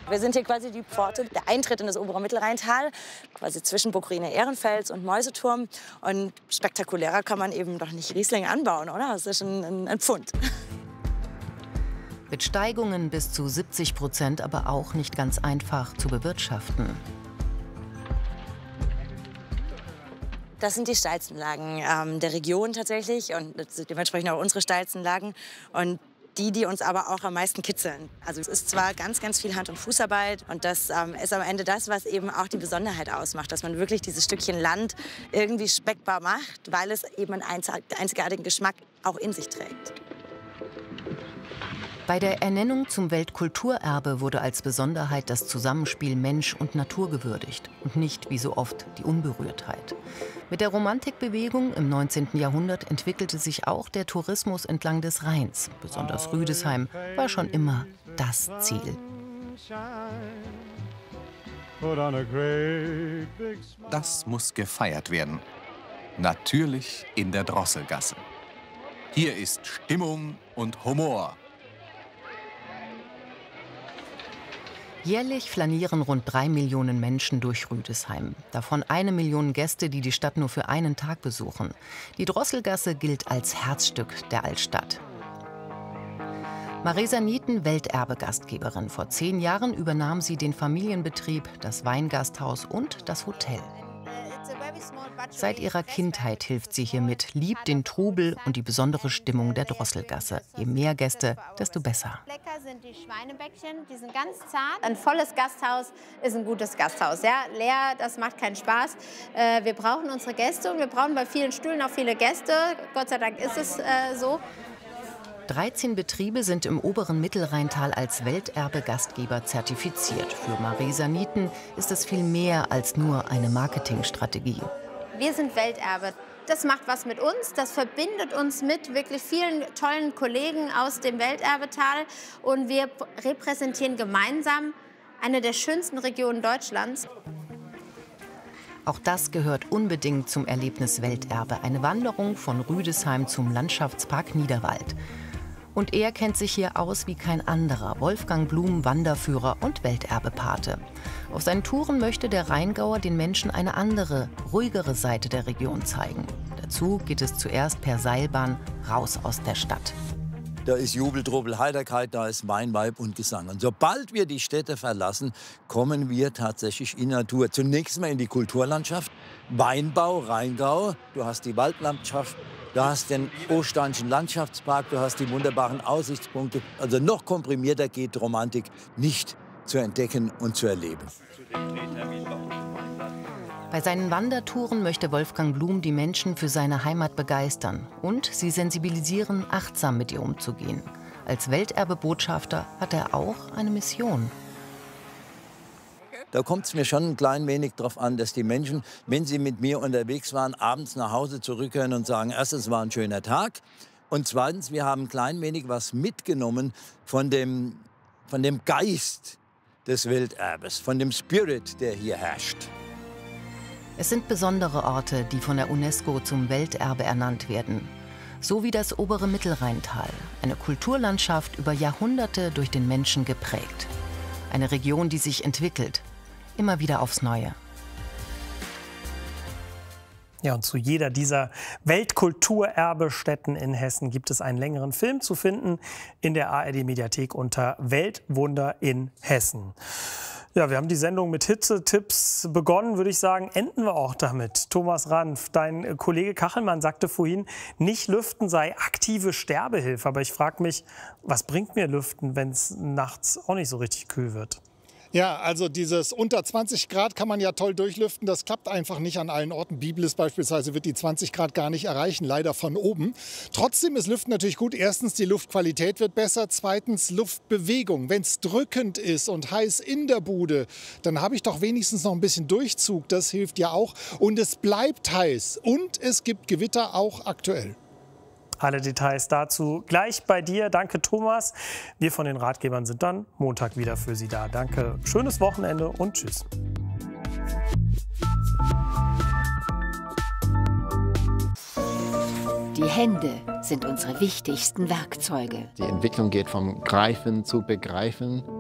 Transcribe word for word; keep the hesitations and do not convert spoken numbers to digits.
Wir sind hier quasi die Pforte, der Eintritt in das obere Mittelrheintal, quasi zwischen Burgrine-Ehrenfels und Mäuseturm. Und spektakulärer kann man eben doch nicht Riesling anbauen, oder? Das ist ein, ein, ein Pfund. Mit Steigungen bis zu siebzig Prozent aber auch nicht ganz einfach zu bewirtschaften. Das sind die steilsten Lagen ähm, der Region tatsächlich und dementsprechend auch unsere steilsten Lagen. Und die, die uns aber auch am meisten kitzeln. Also es ist zwar ganz, ganz viel Hand- und Fußarbeit und das ähm, ist am Ende das, was eben auch die Besonderheit ausmacht, dass man wirklich dieses Stückchen Land irgendwie speckbar macht, weil es eben einen einzigartigen Geschmack auch in sich trägt. Bei der Ernennung zum Weltkulturerbe wurde als Besonderheit das Zusammenspiel Mensch und Natur gewürdigt und nicht, wie so oft, die Unberührtheit. Mit der Romantikbewegung im neunzehnten Jahrhundert entwickelte sich auch der Tourismus entlang des Rheins. Besonders Rüdesheim war schon immer das Ziel. Das muss gefeiert werden. Natürlich in der Drosselgasse. Hier ist Stimmung und Humor. Jährlich flanieren rund drei Millionen Menschen durch Rüdesheim. Davon eine Million Gäste, die die Stadt nur für einen Tag besuchen. Die Drosselgasse gilt als Herzstück der Altstadt. Marisa Nieten, Welterbe-Gastgeberin. Vor zehn Jahren übernahm sie den Familienbetrieb, das Weingasthaus und das Hotel. Seit ihrer Kindheit hilft sie hier mit, liebt den Trubel und die besondere Stimmung der Drosselgasse. Je mehr Gäste, desto besser. Lecker sind die Schweinebäckchen, die sind ganz zart. Ein volles Gasthaus ist ein gutes Gasthaus. Ja? Leer, das macht keinen Spaß. Äh, wir brauchen unsere Gäste und wir brauchen bei vielen Stühlen auch viele Gäste. Gott sei Dank ist es äh, so. dreizehn Betriebe sind im oberen Mittelrheintal als Welterbe-Gastgeber zertifiziert. Für Marisa Nieten ist es viel mehr als nur eine Marketingstrategie. Wir sind Welterbe. Das macht was mit uns, das verbindet uns mit wirklich vielen tollen Kollegen aus dem Welterbetal. Und wir repräsentieren gemeinsam eine der schönsten Regionen Deutschlands. Auch das gehört unbedingt zum Erlebnis Welterbe. Eine Wanderung von Rüdesheim zum Landschaftspark Niederwald. Und er kennt sich hier aus wie kein anderer. Wolfgang Blum, Wanderführer und Welterbepate. Auf seinen Touren möchte der Rheingauer den Menschen eine andere, ruhigere Seite der Region zeigen. Dazu geht es zuerst per Seilbahn raus aus der Stadt. Da ist Jubel, Trubel, Heiterkeit, da ist Wein, Weib und Gesang. Und sobald wir die Städte verlassen, kommen wir tatsächlich in Natur. Zunächst mal in die Kulturlandschaft. Weinbau, Rheingau, du hast die Waldlandschaft, du hast den Oststeinischen Landschaftspark, du hast die wunderbaren Aussichtspunkte. Also noch komprimierter geht Romantik nicht zu entdecken und zu erleben. Bei seinen Wandertouren möchte Wolfgang Blum die Menschen für seine Heimat begeistern und sie sensibilisieren, achtsam mit ihr umzugehen. Als Welterbebotschafter hat er auch eine Mission. Da kommt es mir schon ein klein wenig darauf an, dass die Menschen, wenn sie mit mir unterwegs waren, abends nach Hause zurückkehren und sagen, erstens war ein schöner Tag und zweitens, wir haben ein klein wenig was mitgenommen von dem, von dem Geist des Welterbes, von dem Spirit, der hier herrscht. Es sind besondere Orte, die von der UNESCO zum Welterbe ernannt werden. So wie das obere Mittelrheintal, eine Kulturlandschaft über Jahrhunderte durch den Menschen geprägt. Eine Region, die sich entwickelt, immer wieder aufs Neue. Ja, und zu jeder dieser Weltkulturerbestätten in Hessen gibt es einen längeren Film zu finden in der A R D-Mediathek unter Weltwunder in Hessen. Ja, wir haben die Sendung mit Hitze-Tipps begonnen, würde ich sagen, enden wir auch damit. Thomas Ranf, dein Kollege Kachelmann sagte vorhin, nicht lüften sei aktive Sterbehilfe. Aber ich frage mich, was bringt mir Lüften, wenn es nachts auch nicht so richtig kühl wird? Ja, also dieses unter zwanzig Grad kann man ja toll durchlüften. Das klappt einfach nicht an allen Orten. Biblis beispielsweise wird die zwanzig Grad gar nicht erreichen, leider von oben. Trotzdem ist Lüften natürlich gut. Erstens, die Luftqualität wird besser. Zweitens, Luftbewegung. Wenn es drückend ist und heiß in der Bude, dann habe ich doch wenigstens noch ein bisschen Durchzug. Das hilft ja auch. Und es bleibt heiß. Und es gibt Gewitter auch aktuell. Alle Details dazu gleich bei dir. Danke, Thomas. Wir von den Ratgebern sind dann Montag wieder für Sie da. Danke, schönes Wochenende und tschüss. Die Hände sind unsere wichtigsten Werkzeuge. Die Entwicklung geht vom Greifen zu Begreifen.